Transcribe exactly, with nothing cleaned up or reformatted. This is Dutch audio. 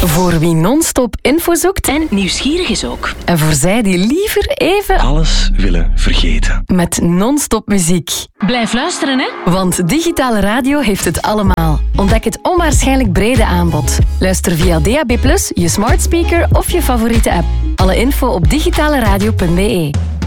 Voor wie non-stop info zoekt En nieuwsgierig is ook. en voor zij die liever even Alles willen vergeten. met non-stop muziek. Blijf luisteren, hè? Want digitale radio heeft het allemaal. Ontdek het onwaarschijnlijk brede aanbod. Luister via D A B plus, je smart speaker of je favoriete app. Alle info op digitaleradio punt b e.